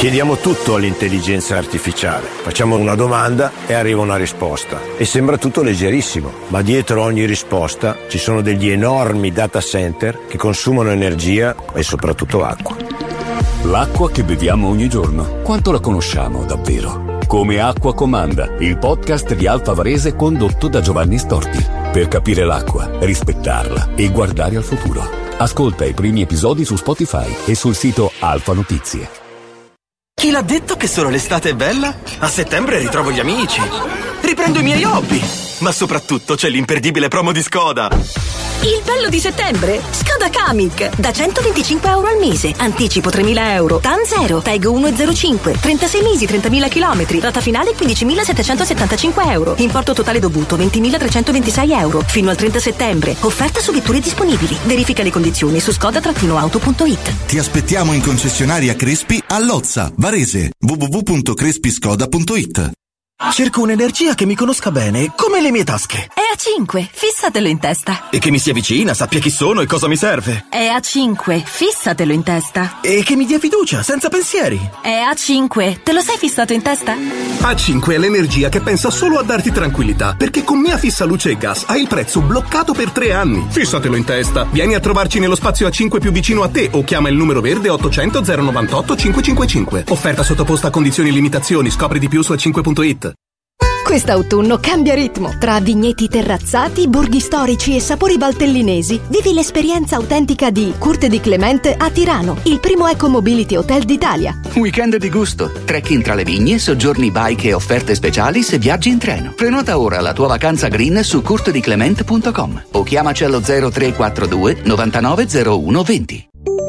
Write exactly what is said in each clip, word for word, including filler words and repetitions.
Chiediamo tutto all'intelligenza artificiale. Facciamo una domanda e arriva una risposta. E sembra tutto leggerissimo, ma dietro ogni risposta ci sono degli enormi data center che consumano energia e soprattutto acqua. L'acqua che beviamo ogni giorno, quanto la conosciamo davvero? Come Acqua Comanda, il podcast di Alfa Varese condotto da Giovanni Storti. Per capire l'acqua, rispettarla e guardare al futuro. Ascolta i primi episodi su Spotify e sul sito Alfa Notizie. Chi l'ha detto che solo l'estate è bella? A settembre ritrovo gli amici, riprendo i miei hobby, ma soprattutto c'è l'imperdibile promo di Skoda. Il bello di settembre? Skoda Kamiq, da centoventicinque euro al mese, anticipo tremila euro, T A N zero, Tag uno virgola zero cinque, trentasei mesi, trentamila chilometri, rata finale quindicimilasettecentosettantacinque euro, importo totale dovuto ventimilatrecentoventisei euro, fino al trenta settembre, offerta su vetture disponibili, verifica le condizioni su skoda auto punto it. Ti aspettiamo in concessionaria Crespi a Lozza, Varese, w w w punto crespi skoda punto it. Cerco un'energia che mi conosca bene, come le mie tasche. E A cinque, fissatelo in testa. E che mi sia vicina, sappia chi sono e cosa mi serve. E A cinque, fissatelo in testa. E che mi dia fiducia, senza pensieri. E A cinque, te lo sei fissato in testa? A cinque è l'energia che pensa solo a darti tranquillità, perché con Mia Fissa Luce e Gas hai il prezzo bloccato per tre anni. Fissatelo in testa. Vieni a trovarci nello spazio A cinque più vicino a te o chiama il numero verde ottocento zero novantotto cinquecentocinquantacinque. Offerta sottoposta a condizioni e limitazioni. Scopri di più su a cinque punto it. Quest'autunno cambia ritmo. Tra vigneti terrazzati, borghi storici e sapori valtellinesi, vivi l'esperienza autentica di Curte di Clemente a Tirano, il primo eco-mobility hotel d'Italia. Weekend di gusto, trekking tra le vigne, soggiorni bike e offerte speciali se viaggi in treno. Prenota ora la tua vacanza green su curte di clement punto com o chiamaci allo zero tre quattro due novantanove zero uno venti.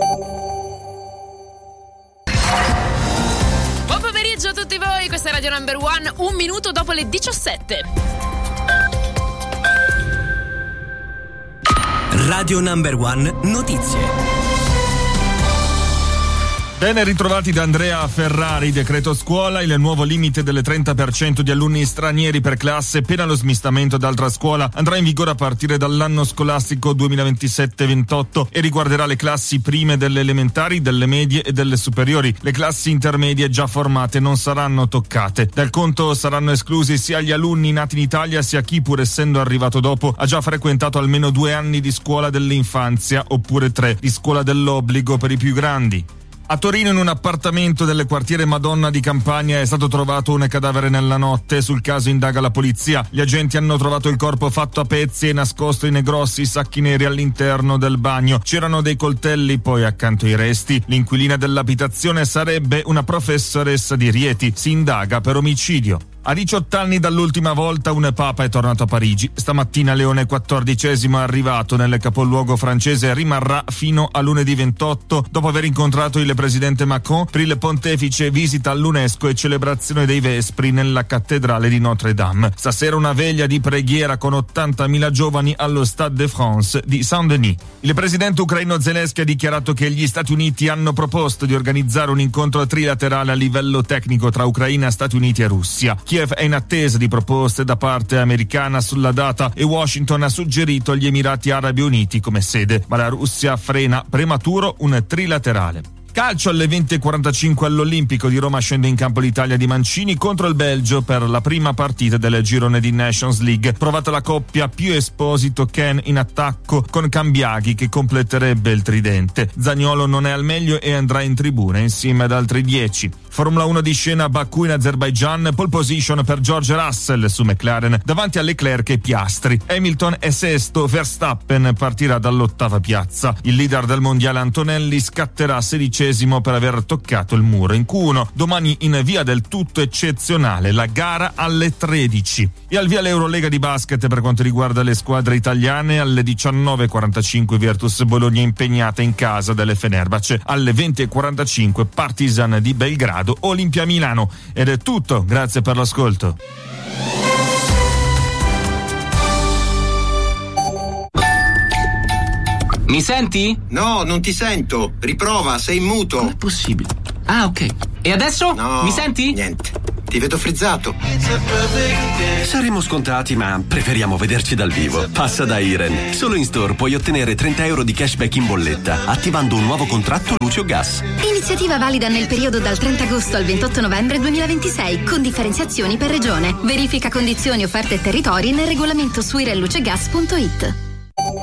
Ciao a tutti voi, questa è Radio Number One, un minuto dopo le diciassette. Radio Number One, notizie. Ben ritrovati da Andrea Ferrari. Decreto scuola, il nuovo limite del trenta per cento di alunni stranieri per classe pena lo smistamento da altra scuola andrà in vigore a partire dall'anno scolastico duemilaventisette ventotto e riguarderà le classi prime delle elementari, delle medie e delle superiori. Le classi intermedie già formate non saranno toccate. Dal conto saranno esclusi sia gli alunni nati in Italia sia chi, pur essendo arrivato dopo, ha già frequentato almeno due anni di scuola dell'infanzia oppure tre di scuola dell'obbligo per i più grandi. A Torino, in un appartamento del quartiere Madonna di Campania, è stato trovato un cadavere nella notte. Sul caso indaga la polizia. Gli agenti hanno trovato il corpo fatto a pezzi e nascosto in grossi sacchi neri all'interno del bagno. C'erano dei coltelli poi accanto ai resti. L'inquilina dell'abitazione sarebbe una professoressa di Rieti. Si indaga per omicidio. A diciotto anni dall'ultima volta un papa è tornato a Parigi. Stamattina Leone quattordicesimo è arrivato nel capoluogo francese e rimarrà fino a lunedì ventotto dopo aver incontrato il presidente Macron per il pontefice visita all'UNESCO e celebrazione dei Vespri nella cattedrale di Notre Dame. Stasera una veglia di preghiera con ottantamila giovani allo Stade de France di Saint-Denis. Il presidente ucraino Zelensky ha dichiarato che gli Stati Uniti hanno proposto di organizzare un incontro trilaterale a livello tecnico tra Ucraina, Stati Uniti e Russia. Kiev è in attesa di proposte da parte americana sulla data e Washington ha suggerito gli Emirati Arabi Uniti come sede, ma la Russia frena prematuro un trilaterale. Calcio, alle venti e quarantacinque all'Olimpico di Roma scende in campo l'Italia di Mancini contro il Belgio per la prima partita del girone di Nations League. Provata la coppia più Esposito Ken in attacco con Cambiaghi che completerebbe il tridente. Zaniolo non è al meglio e andrà in tribuna insieme ad altri dieci. Formula uno di scena a Baku in Azerbaijan, pole position per George Russell su McLaren davanti a Leclerc e Piastri. Hamilton è sesto, Verstappen partirà dall'ottava piazza. Il leader del mondiale Antonelli scatterà sedicesimo per aver toccato il muro in Q uno. Domani in via del tutto eccezionale la gara alle tredici. E al via l'Eurolega di basket per quanto riguarda le squadre italiane. Alle diciannove e quarantacinque Virtus Bologna impegnata in casa delle Fenerbahce. Alle venti e quarantacinque Partizan di Belgrado Olimpia Milano. Ed è tutto, grazie per l'ascolto. Mi senti? No, non ti sento. Riprova, sei muto. Non è possibile. Ah, ok. E adesso? No, mi senti? Niente. Ti vedo frizzato. Saremo scontati, ma preferiamo vederci dal vivo. Passa da Iren. Solo in store puoi ottenere trenta euro di cashback in bolletta attivando un nuovo contratto luce o gas. Iniziativa valida nel periodo dal trenta agosto al ventotto novembre duemilaventisei con differenziazioni per regione. Verifica condizioni, offerte e territori nel regolamento su irenlucegas punto it.